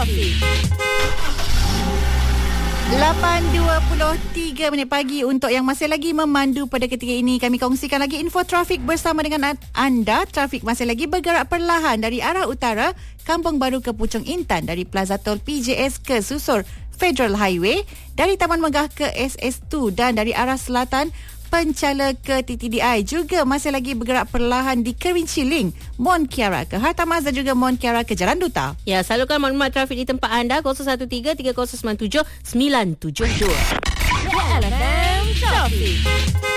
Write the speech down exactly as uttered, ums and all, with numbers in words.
Trafik. lapan dua puluh tiga minit pagi untuk yang masih lagi memandu pada ketika ini. Kami kongsikan lagi info trafik bersama dengan anda. Trafik masih lagi bergerak perlahan dari arah utara, Kampung Baru ke Puchong Intan, dari Plaza Tol P J S ke Susur Federal Highway, dari Taman Megah ke S S dua, dan dari arah selatan Pencala ke T T D I juga masih lagi bergerak perlahan di Kerinci Link, Mon Kiara ke Harta Mazda, juga Mon Kiara ke Jalan Duta. Ya, salurkan maklumat trafik di tempat anda kosong satu tiga tiga kosong sembilan tujuh sembilan tujuh dua. L F M Trafik.